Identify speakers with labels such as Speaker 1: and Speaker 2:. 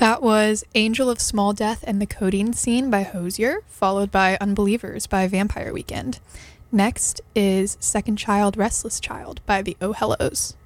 Speaker 1: That was Angel of Small Death and the Codeine Scene by Hozier, followed by Unbelievers by Vampire Weekend. Next is Second Child, Restless Child by the Oh Hellos.